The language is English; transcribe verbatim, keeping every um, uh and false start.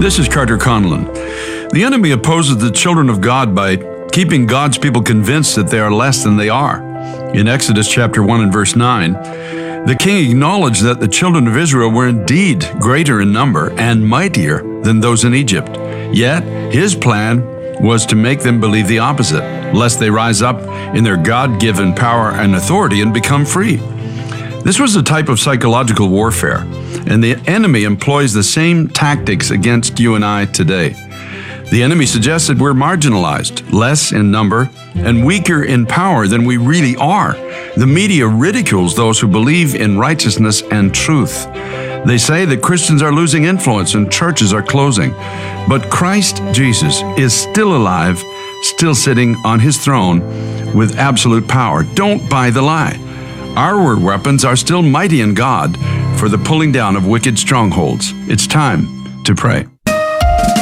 This is Carter Conlon. The enemy opposes the children of God by keeping God's people convinced that they are less than they are. In Exodus chapter one and verse nine, the king acknowledged that the children of Israel were indeed greater in number and mightier than those in Egypt. Yet his plan was to make them believe the opposite, lest they rise up in their God-given power and authority and become free. This was a type of psychological warfare, and the enemy employs the same tactics against you and I today. The enemy suggests that we're marginalized, less in number, and weaker in power than we really are. The media ridicules those who believe in righteousness and truth. They say that Christians are losing influence and churches are closing. But Christ Jesus is still alive, still sitting on his throne with absolute power. Don't buy the lie. Our weapons are still mighty in God for the pulling down of wicked strongholds. It's time to pray.